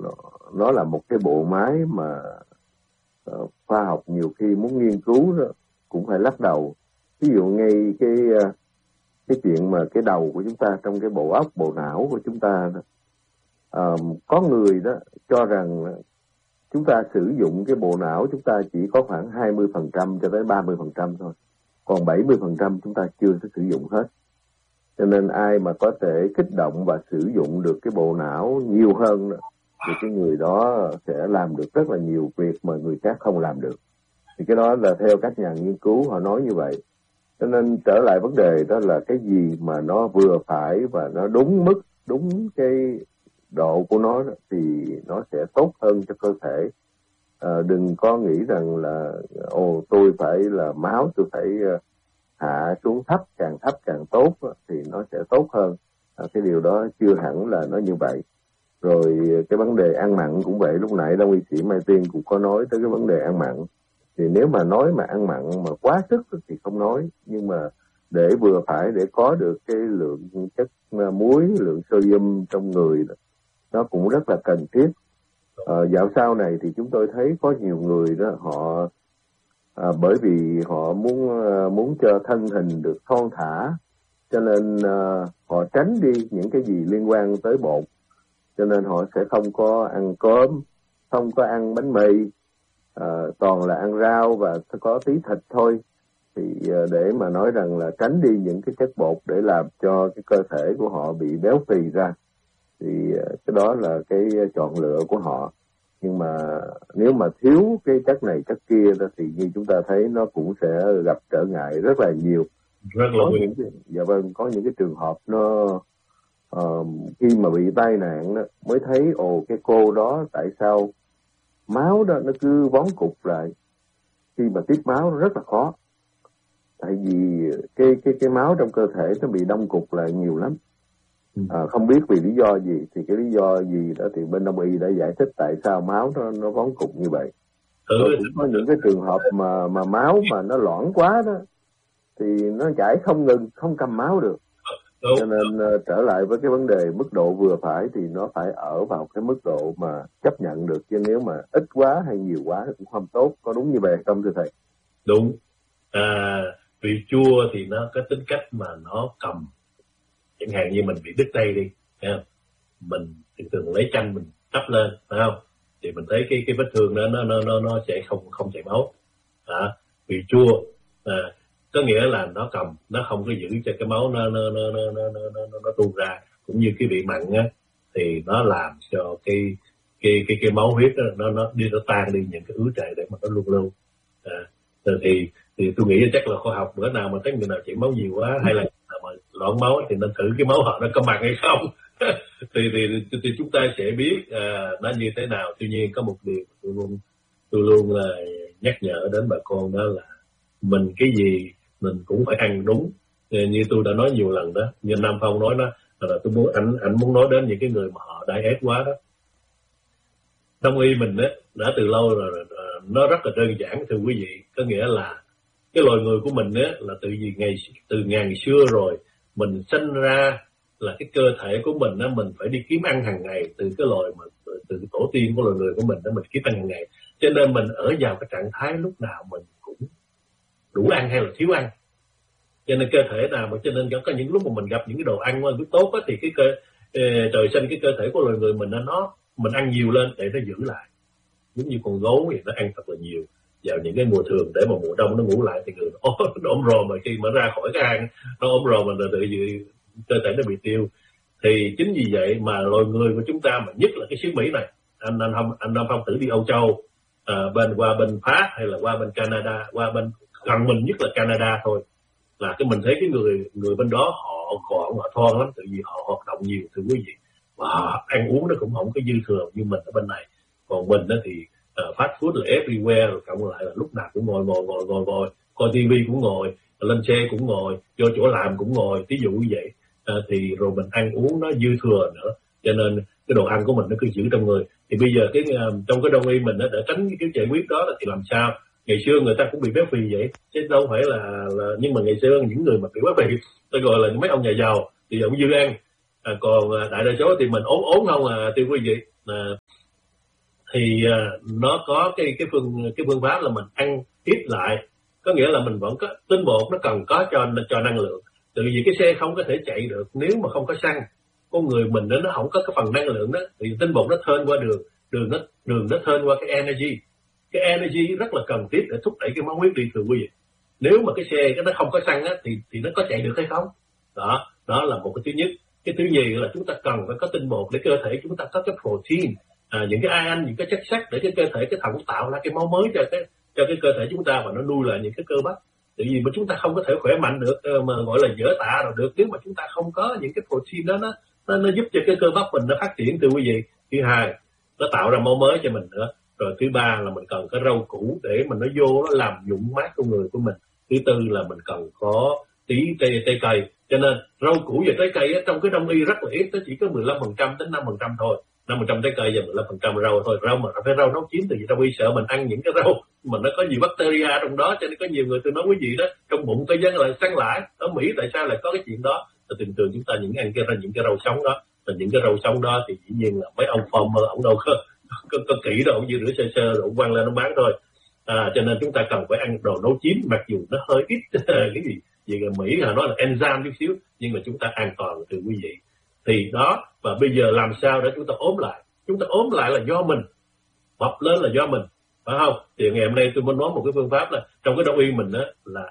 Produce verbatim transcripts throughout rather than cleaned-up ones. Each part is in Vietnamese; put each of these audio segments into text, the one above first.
nó, nó là một cái bộ máy mà uh, khoa học nhiều khi muốn nghiên cứu đó cũng phải lắc đầu. Ví dụ ngay cái uh, cái chuyện mà cái đầu của chúng ta trong cái bộ óc, bộ não của chúng ta đó, uh, có người đó cho rằng chúng ta sử dụng cái bộ não chúng ta chỉ có khoảng hai mươi phần trăm cho tới ba mươi phần trăm thôi, còn bảy mươi phần trăm chúng ta chưa sử dụng hết. Cho nên ai mà có thể kích động và sử dụng được cái bộ não nhiều hơn đó, thì cái người đó sẽ làm được rất là nhiều việc mà người khác không làm được. Thì cái đó là theo các nhà nghiên cứu họ nói như vậy. Cho nên trở lại vấn đề đó là cái gì mà nó vừa phải và nó đúng mức, đúng cái độ của nó thì nó sẽ tốt hơn cho cơ thể. À, đừng có nghĩ rằng là ồ tôi phải là máu tôi phải uh, hạ xuống thấp, càng thấp càng tốt thì nó sẽ tốt hơn. À, cái điều đó chưa hẳn là nó như vậy. Rồi cái vấn đề ăn mặn cũng vậy, lúc nãy Đông y sĩ Mai Tiên cũng có nói tới cái vấn đề ăn mặn. Thì nếu mà nói mà ăn mặn mà quá sức thì không nói, nhưng mà để vừa phải để có được cái lượng chất muối, lượng sodium trong người nó cũng rất là cần thiết. À, dạo sau này thì chúng tôi thấy có nhiều người đó họ à, bởi vì họ muốn muốn cho thân hình được thon thả, cho nên à, họ tránh đi những cái gì liên quan tới bột, cho nên họ sẽ không có ăn cơm, không có ăn bánh mì, à, toàn là ăn rau và có tí thịt thôi. Thì à, để mà nói rằng là tránh đi những cái chất bột để làm cho cái cơ thể của họ bị béo phì ra, thì cái đó là cái chọn lựa của họ. Nhưng mà nếu mà thiếu cái chất này chất kia đó, thì như chúng ta thấy nó cũng sẽ gặp trở ngại rất là nhiều. Rất là có những cái, dạ vâng, có những cái trường hợp nó uh, khi mà bị tai nạn đó, mới thấy ồ cái cô đó tại sao máu đó nó cứ vón cục lại, khi mà tiếp máu nó rất là khó, tại vì cái cái cái máu trong cơ thể nó bị đông cục lại nhiều lắm. À, không biết vì lý do gì, thì cái lý do gì đó thì bên Đông y đã giải thích tại sao máu nó nó vón cục như vậy. Ừ. Rồi cũng có những cái trường hợp mà mà máu mà nó loãng quá đó thì nó chảy không ngừng, không cầm máu được. Đúng. Cho nên uh, trở lại với cái vấn đề mức độ vừa phải thì nó phải ở vào cái mức độ mà chấp nhận được, chứ nếu mà ít quá hay nhiều quá cũng không tốt. Có đúng như vậy không thưa thầy? Đúng. À, vị chua thì nó có tính cách mà nó cầm. Chẳng hạn như mình bị đứt tay đi, thấy không? Mình thường thường lấy chanh mình đắp lên, phải không? Thì mình thấy cái cái vết thương đó nó nó nó nó sẽ không không chảy máu. Đó, vị chua à, có nghĩa là nó cầm, nó không có giữ cho cái máu nó nó nó nó nó nó nó, nó tuôn ra. Cũng như cái vị mặn á, thì nó làm cho cái cái cái cái máu huyết đó, nó nó đi nó tan đi những cái ứ trệ để mà nó luôn luôn. À, thì thì tôi nghĩ chắc là khoa học bữa nào mà thấy người nào chảy máu nhiều quá hay là mà loãng máu thì nên thử cái máu họ nó có mặn hay không. thì, thì thì chúng ta sẽ biết à, nó như thế nào. Tuy nhiên có một điều tôi luôn tôi luôn là nhắc nhở đến bà con, đó là mình cái gì mình cũng phải ăn đúng. Như tôi đã nói nhiều lần đó, như Nam Phong nói đó, là tôi muốn ảnh ảnh muốn nói đến những cái người mà họ diet quá đó. Đông y mình đó, đã từ lâu rồi, nó rất là đơn giản thưa quý vị. Có nghĩa là cái loài người của mình á, là từ gì ngày từ ngàn xưa rồi mình sinh ra là cái cơ thể của mình á, mình phải đi kiếm ăn hàng ngày, từ cái loài mà từ cái tổ tiên của loài người của mình đó, mình kiếm ăn hàng ngày. Cho nên mình ở vào cái trạng thái lúc nào mình cũng đủ ăn hay là thiếu ăn. Cho nên cơ thể nào mà cho nên có những lúc mà mình gặp những cái đồ ăn mà tốt á, thì cái cơ trời sinh cái cơ thể của loài người mình nó mình ăn nhiều lên để nó giữ lại. Giống như con gấu thì nó ăn thật là nhiều vào những cái mùa thường để mà mùa đông nó ngủ lại thì người nó, nó ốm rồ, mà khi mà ra khỏi cái hang nó ốm rồ, mà tự tự cơ thể nó bị tiêu. Thì chính vì vậy mà loài người của chúng ta, mà nhất là cái xứ Mỹ này, anh anh không anh Nam Phong thử đi Âu Châu, à, bên qua bên Pháp hay là qua bên Canada, qua bên gần mình nhất là Canada thôi, là cái mình thấy cái người người bên đó họ gọn, họ thon lắm, tại vì họ hoạt động nhiều thưa quý vị, và họ ăn uống nó cũng không có dư thừa như mình ở bên này. Còn mình đó thì uh, fast food là everywhere, rồi cộng lại là lúc nào cũng ngồi ngồi ngồi ngồi ngồi coi tivi cũng ngồi, lên xe cũng ngồi, vô chỗ làm cũng ngồi, ví dụ như vậy. Uh, thì rồi mình ăn uống nó dư thừa nữa, cho nên cái đồ ăn của mình nó cứ giữ trong người. Thì bây giờ cái uh, trong cái đông y mình đó, để tránh cái giải quyết đó là thì làm sao? Ngày xưa người ta cũng bị béo phì vậy, chứ đâu phải là, là nhưng mà ngày xưa những người mà bị béo phì tôi gọi là mấy ông nhà giàu thì ông dư ăn. À, còn đại đa số thì mình ốm ốm không à, tiêu quý vị. À, thì uh, nó có cái cái phương cái phương pháp là mình ăn ít lại, có nghĩa là mình vẫn có tinh bột, nó cần có cho cho năng lượng. Từ vì cái xe không có thể chạy được nếu mà không có xăng, con người mình đó, nó không có cái phần năng lượng đó, thì tinh bột nó thơn qua đường, đường nó đường nó thơn qua cái energy, cái energy rất là cần thiết để thúc đẩy cái máu huyết đi, thưa quý vị. Nếu mà cái xe cái nó không có xăng á, thì thì nó có chạy được hay không? Đó, đó là một cái thứ nhất. Cái thứ nhì là chúng ta cần phải có tinh bột để cơ thể chúng ta có cái protein, à, những cái ion, những cái chất sắt để cái cơ thể, cái thận tạo ra cái máu mới cho cái cho cái cơ thể chúng ta, và nó nuôi lại những cái cơ bắp. Tại vì mà chúng ta không có thể khỏe mạnh được, mà gọi là dở tạ rồi được, nếu mà chúng ta không có những cái protein đó, nó nó, nó giúp cho cái cơ bắp mình nó phát triển, thưa quý vị. Thứ hai, nó tạo ra máu mới cho mình nữa. Rồi thứ ba là mình cần có rau củ để mình nó vô nó làm dũng mát con người của mình. Thứ tư là mình cần có tí trái, trái cây. Cho nên rau củ và trái cây á, trong cái đông y rất là ít, nó chỉ có mười lăm phần trăm đến năm phần trăm thôi. năm phần trăm trái cây và mười lăm phần trăm rau thôi. Rau mà phải rau nấu chín, tại vì đông y sợ mình ăn những cái rau mà nó có nhiều bacteria trong đó, cho nên có nhiều người tôi nói quý vị đó, trong bụng tôi dân lại săn lại. Ở Mỹ tại sao lại có cái chuyện đó? Là thường thường chúng ta những ăn cái những cái rau sống đó, và những cái rau sống đó thì dĩ nhiên là mấy ông farmer ông đâu có có, có kỹ đâu, ông chỉ rửa sơ sơ rồi ông quăng lên nó bán thôi. À, cho nên chúng ta cần phải ăn đồ nấu chín, mặc dù nó hơi ít cái gì vì người Mỹ là nói là enzyme chút xíu, nhưng mà chúng ta an toàn từ quý vị. Thì đó, và bây giờ làm sao để chúng ta ốm lại? Chúng ta ốm lại là do mình, mập lên là do mình, phải không? Thì ngày hôm nay tôi muốn nói một cái phương pháp là trong cái đông y mình đó là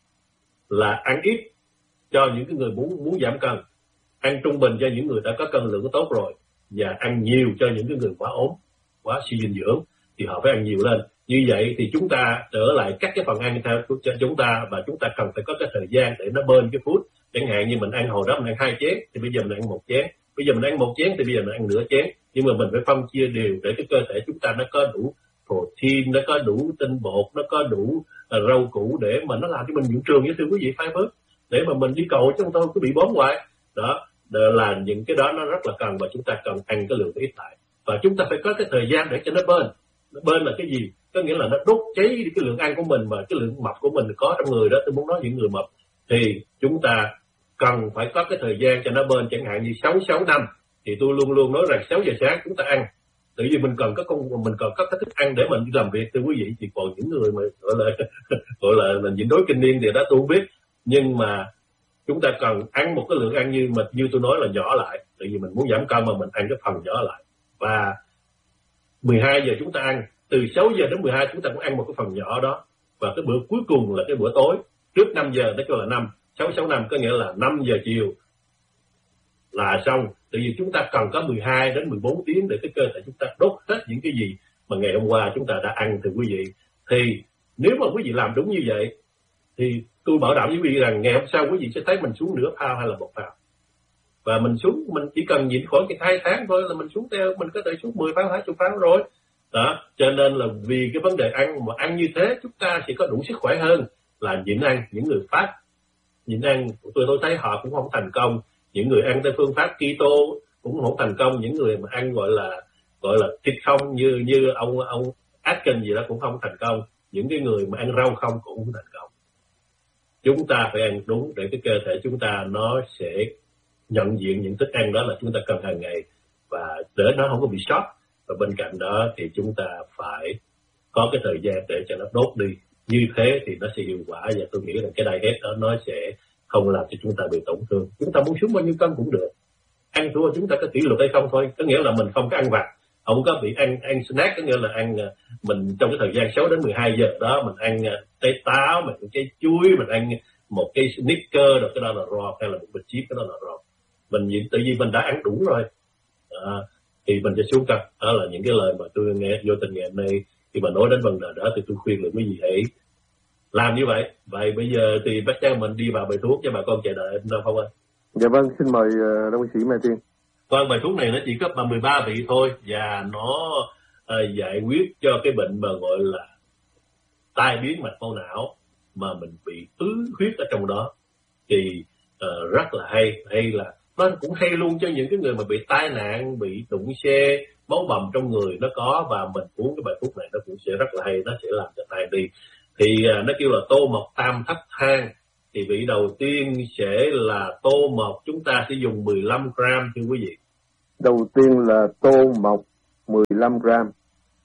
là ăn ít cho những cái người muốn muốn giảm cân, ăn trung bình cho những người đã có cân lượng tốt rồi, và ăn nhiều cho những cái người quá ốm, quá suy dinh dưỡng thì họ phải ăn nhiều lên. Như vậy thì chúng ta trở lại các cái phần ăn theo cho chúng ta, và chúng ta cần phải có cái thời gian để nó bơn cái food. Chẳng hạn như mình ăn hồi đó mình ăn hai chén, thì bây giờ mình ăn một chén, bây giờ mình ăn một chén thì bây giờ mình ăn nửa chén, nhưng mà mình phải phân chia đều để cái cơ thể chúng ta nó có đủ protein, nó có đủ tinh bột, nó có đủ uh, rau củ để mà nó làm cho mình dưỡng trường, với thưa quý vị, fiber để mà mình đi cầu chứ không thôi cứ bị bón hoài. Đó là những cái đó nó rất là cần, và chúng ta cần ăn cái lượng ít lại, và chúng ta phải có cái thời gian để cho nó bơn. Nó bơn là cái gì? Có nghĩa là nó đốt cháy đi cái lượng ăn của mình, và cái lượng mập của mình có trong người đó. Tôi muốn nói những người mập thì chúng ta cần phải có cái thời gian cho nó bơn, chẳng hạn như sáu sáu năm thì tôi luôn luôn nói rằng sáu giờ sáng chúng ta ăn, tại vì mình cần có công mình cần có cái thức ăn để mình đi làm việc, thưa quý vị. Thì còn những người mà gọi là gọi là mình nhịn đói kinh niên thì đó tôi không biết, nhưng mà chúng ta cần ăn một cái lượng ăn như mà như tôi nói là nhỏ lại, tại vì mình muốn giảm cân mà mình ăn cái phần nhỏ lại. Và mười hai giờ chúng ta ăn, từ sáu giờ đến mười hai chúng ta cũng ăn một cái phần nhỏ đó, và cái bữa cuối cùng là cái bữa tối trước năm giờ, đó là năm sáu sáu năm, có nghĩa là năm giờ chiều là xong. Tại vì chúng ta cần có mười hai đến mười bốn tiếng để cái cơ thể chúng ta đốt hết những cái gì mà ngày hôm qua chúng ta đã ăn, thưa quý vị. Thì nếu mà quý vị làm đúng như vậy thì tôi bảo đảm với quý vị rằng ngày hôm sau quý vị sẽ thấy mình xuống nửa pound hay là một pound, và mình xuống mình chỉ cần nhịn khoảng cái hai tháng thôi là mình xuống theo, mình có thể xuống mười pound, hai mươi pound rồi. Đó, cho nên là vì cái vấn đề ăn mà ăn như thế chúng ta sẽ có đủ sức khỏe hơn là nhịn ăn. Những người phát nhịn ăn tôi tôi thấy họ cũng không thành công, những người ăn theo phương pháp keto cũng không thành công, những người mà ăn gọi là gọi là thịt không như như ông ông Atkins gì đó cũng không thành công, những cái người mà ăn rau không cũng không thành công. Chúng ta phải ăn đúng để cái cơ thể chúng ta nó sẽ nhận diện những thức ăn đó là chúng ta cần hàng ngày, và để nó không có bị sót. Và bên cạnh đó thì chúng ta phải có cái thời gian để cho nó đốt đi, như thế thì nó sẽ hiệu quả. Và tôi nghĩ là cái diet đó nó sẽ không làm cho chúng ta bị tổn thương. Chúng ta muốn xuống bao nhiêu cân cũng được, ăn thua chúng ta có kỷ luật hay không thôi. Có nghĩa là mình không có ăn vặt, không có bị ăn ăn snack, có nghĩa là ăn mình trong cái thời gian sáu đến mười hai giờ đó mình ăn trái táo, mình ăn trái chuối, mình ăn một cái Snickers, rồi cái đó là raw, hay là một bịch chip, cái đó là raw. Mình tự nhiên mình đã ăn đủ rồi à, thì mình sẽ xuống cân. Đó là những cái lời mà tôi nghe vô tình ngày hôm nay khi mà nói đến vấn đề đó, thì tôi khuyên là quý vị hãy làm như vậy. Vậy bây giờ thì bắt chắn mình đi vào bài thuốc cho bà con chờ đợi đâu không ơi. Dạ vâng, xin mời uh, đồng sĩ Mai Tiên. Vâng, bài thuốc này nó chỉ có mười ba vị thôi, và nó uh, giải quyết cho cái bệnh mà gọi là tai biến mạch máu não mà mình bị ứ huyết ở trong đó. Thì uh, rất là hay, hay là nó cũng hay luôn cho những cái người mà bị tai nạn, bị đụng xe, máu bầm trong người nó có, và mình uống cái bài thuốc này nó cũng sẽ rất là hay, nó sẽ làm cho tai đi. Thì uh, nó kêu là tô mộc tam thất thang. Thì vị đầu tiên sẽ là tô mộc, chúng ta sẽ dùng mười lăm gram thưa quý vị. Đầu tiên là tô mộc mười lăm gram.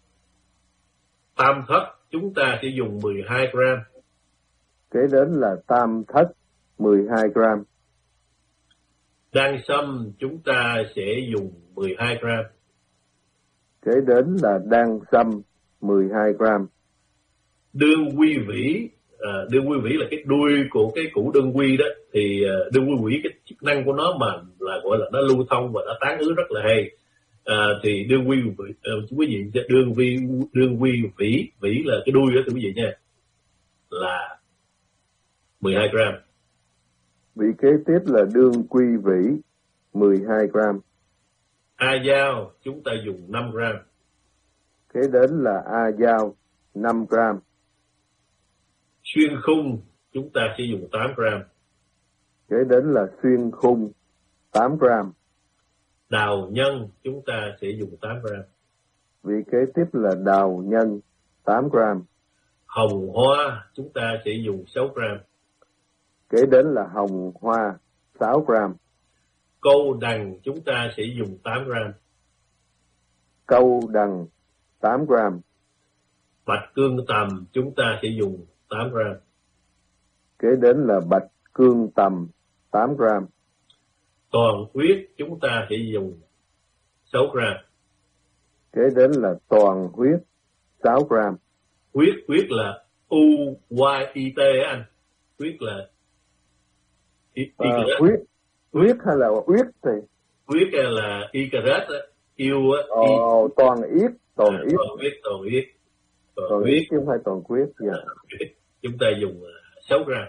tam thất chúng ta sẽ dùng mười hai gram. Kế đến là tam thất mười hai gram. Đan sâm chúng ta sẽ dùng mười hai gram. Kế đến là đan sâm mười hai gram. Đương quy vĩ, à, đương quy vĩ là cái đuôi của cái củ đương quy đó, thì à, đương quy vĩ cái chức năng của nó mà là gọi là nó lưu thông và nó tán ứ rất là hay. À, thì đương quy vĩ, à, quý vị đương vi đương quy vĩ, vĩ là cái đuôi đó thưa quý vị nha, là mười hai gram. Vị kế tiếp là đương quy vĩ mười hai gram. A dao chúng ta dùng năm gram. Kế đến là a dao năm gram. Xuyên khung chúng ta sẽ dùng tám gram. Kế đến là xuyên khung tám gram. Đào nhân chúng ta sẽ dùng tám gram. Vị kế tiếp là đào nhân tám gram. Hồng hoa chúng ta sẽ dùng sáu gram. Kế đến là hồng hoa sáu gram. Câu đằng chúng ta sẽ dùng tám gram. Câu đằng tám gram. Bạch cương tầm chúng ta sẽ dùng tám gram. Kế đến là bạch cương tầm tám gram. Toàn huyết chúng ta sẽ dùng sáu gram. Kế đến là toàn huyết sáu gram. Huyết, huyết là U Y I T á anh. Huyết là y, y à, huyết, huyết hay là huyết thì? Huyết là y caret á, yêu á. Ồ, toàn yết, toàn yết. Toàn huyết, toàn huyết. Toàn, toàn huyết chứ không phải toàn huyết. Dạ. À, chúng ta dùng sáu gram.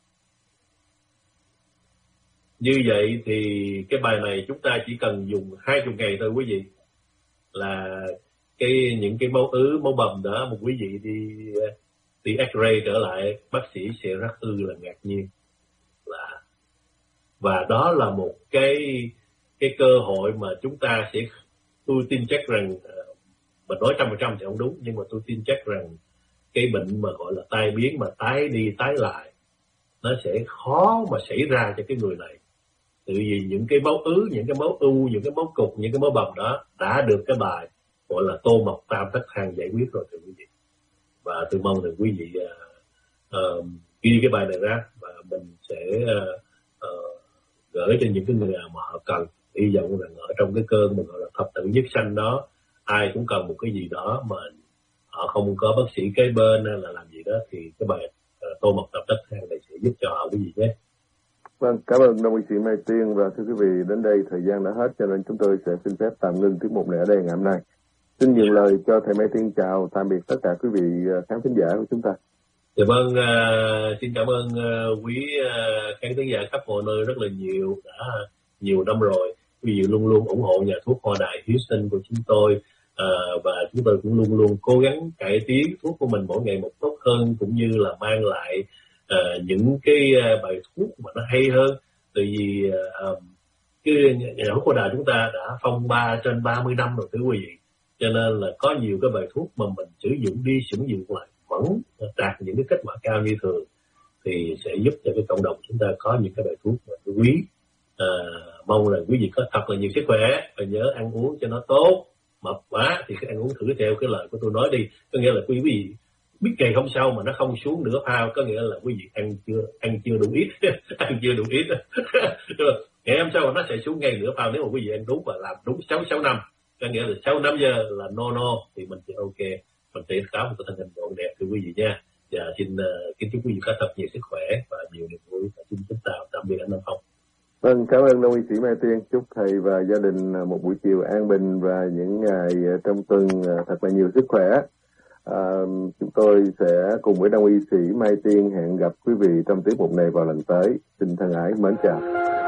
Như vậy thì cái bài này chúng ta chỉ cần dùng hai mươi ngày thôi quý vị. Là cái những cái máu ứ, máu bầm đó, một quý vị đi đi X-ray trở lại, bác sĩ sẽ rất ư là ngạc nhiên. Là và đó là một cái cái cơ hội mà chúng ta sẽ, tôi tin chắc rằng, mình nói trăm phần trăm thì không đúng, nhưng mà tôi tin chắc rằng cái bệnh mà gọi là tai biến mà tái đi tái lại nó sẽ khó mà xảy ra cho cái người này. Tự vì những cái máu ứ, những cái máu u, những cái máu cục, những cái máu bầm đó đã được cái bài gọi là tô mộc tam thất thang giải quyết rồi thưa quý vị. Và tôi mong rằng quý vị uh, uh, ghi cái bài này ra và mình sẽ uh, uh, gửi cho những cái người mà họ cần. Hy vọng rằng ở trong cái cơn mình gọi là thập tử nhất sanh đó, ai cũng cần một cái gì đó mà họ không có bác sĩ kế bên hay là làm gì đó, thì cái bài uh, tô mộc tam thất thang này sẽ giúp cho họ quý vị nhé. Vâng, cảm ơn đồng sĩ Mai Tiên. Và thưa quý vị, đến đây thời gian đã hết cho nên chúng tôi sẽ xin phép tạm ngưng tiết mục này ở đây ngày hôm nay. Xin nhường lời cho thầy Mai Tiên chào tạm biệt tất cả quý vị khán thính giả của chúng ta. Dạ vâng, uh, xin cảm ơn uh, quý uh, khán thính giả khắp mọi nơi rất là nhiều, đã nhiều năm rồi. Quý vị luôn luôn ủng hộ nhà thuốc Hoa Đài Houston của chúng tôi, uh, và chúng tôi cũng luôn luôn cố gắng cải tiến thuốc của mình mỗi ngày một tốt hơn, cũng như là mang lại uh, những cái uh, bài thuốc mà nó hay hơn. Tại vì uh, cái nhà thuốc Hoa Đài chúng ta đã phong ba trên ba mươi năm rồi thưa quý vị. Cho nên là có nhiều cái bài thuốc mà mình sử dụng đi sử dụng lại vẫn đạt những cái kết quả cao như thường, thì sẽ giúp cho cái cộng đồng chúng ta có những cái bài thuốc mà quý. À, mong là quý vị có thật là nhiều sức khỏe và nhớ ăn uống cho nó tốt. Mập quá thì cứ ăn uống thử theo cái lời của tôi nói đi. Có nghĩa là quý vị biết ngày hôm sau mà nó không xuống nửa pound, có nghĩa là quý vị ăn chưa ăn chưa đủ ít ăn chưa đủ ít ngày hôm sau mà nó sẽ xuống ngay nửa pound nếu mà quý vị ăn đúng và làm đúng sáu sáu năm. Có nghĩa là sau năm giờ là no no thì mình sẽ ok, mình sẽ có một cái thân hình gọn đẹp thưa quý vị nha. Và xin uh, kính chúc quý vị có thật nhiều sức khỏe và nhiều niềm vui. Và xin kính chào tạm biệt anh Nam Phong. Vâng, cảm ơn đồng sĩ Mai Tiên. Chúc thầy và gia đình một buổi chiều an bình và những ngày trong tuần thật là nhiều sức khỏe. À, chúng tôi sẽ cùng với đồng y sĩ Mai Tiên hẹn gặp quý vị trong tiết mục này vào lần tới. Xin thân ái mến chào.